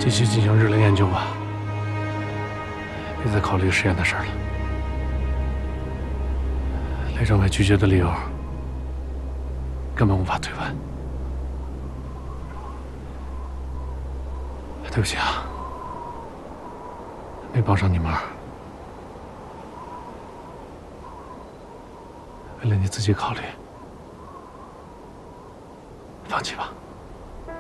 继续进行日龄研究吧，别再考虑实验的事儿了。雷政委拒绝的理由根本无法推翻。对不起啊，没帮上你忙。为了你自己考虑，放弃吧。